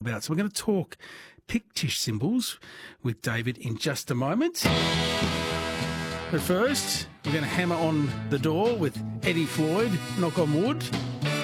about. So we're going to talk Pictish symbols with David in just a moment. But first, we're going to hammer on the door with Eddie Floyd, knock on wood.